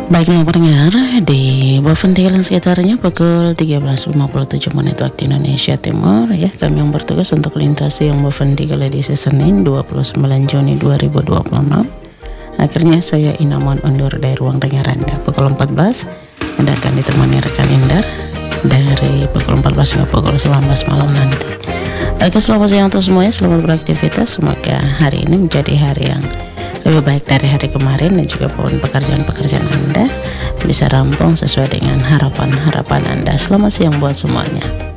Baiklah pendengar, di Boven tinggalan sekitarnya pukul 13.57 menit waktu Indonesia Timur ya, kami yang bertugas untuk lintasi yang Boven di edisi Senin 29 Juni 2026. Akhirnya saya Inamon undur dari ruang dengar Anda pukul 14. Anda akan ditemani rekan Indar dari pukul 14 hingga pukul 19 malam nanti. Oke, selamat siang untuk semuanya, selamat beraktivitas. Semoga hari ini menjadi hari yang lebih baik dari hari kemarin, dan juga pekerjaan-pekerjaan Anda bisa rampung sesuai dengan harapan-harapan Anda. Selamat siang buat semuanya.